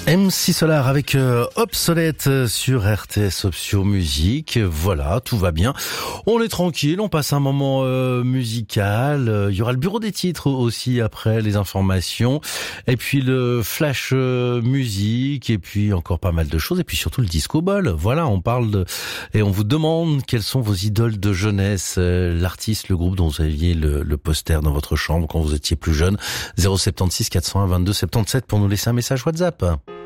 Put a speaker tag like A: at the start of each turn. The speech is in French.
A: MC Solar avec Obsolète sur RTS Option Musique. Voilà, tout va bien. On est tranquille, on passe un moment musical. Il y aura le bureau des titres aussi après les informations. Et puis le flash musique. Et puis encore pas mal de choses. Et puis surtout le disco ball. Voilà, on parle et on vous demande quelles sont vos idoles de jeunesse. L'artiste, le groupe dont vous aviez le poster dans votre chambre quand vous étiez plus jeune. 076 401 22 77 pour nous laisser un message WhatsApp.